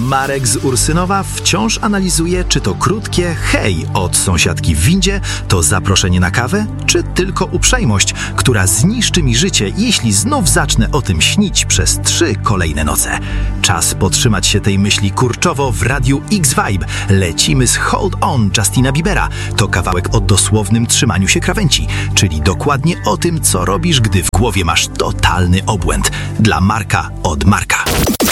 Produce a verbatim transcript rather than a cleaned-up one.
Marek z Ursynowa wciąż analizuje, czy to krótkie hej od sąsiadki w windzie to zaproszenie na kawę, czy tylko uprzejmość, która zniszczy mi życie, jeśli znów zacznę o tym śnić przez trzy kolejne noce. Czas podtrzymać się tej myśli kurczowo w Radiu X-Vibe. Lecimy z Hold On Justina Biebera. To kawałek o dosłownym trzymaniu się krawędzi, czyli dokładnie o tym, co robisz, gdy w głowie masz totalny obłęd. Dla Marka od Marka.